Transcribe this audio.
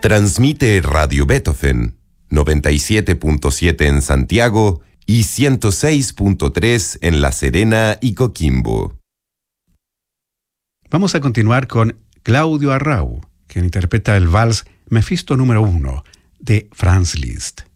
Transmite Radio Beethoven, 97.7 en Santiago y 106.3 en La Serena y Coquimbo. Vamos a continuar con Claudio Arrau, quien interpreta el vals Mefisto número 1 de Franz Liszt.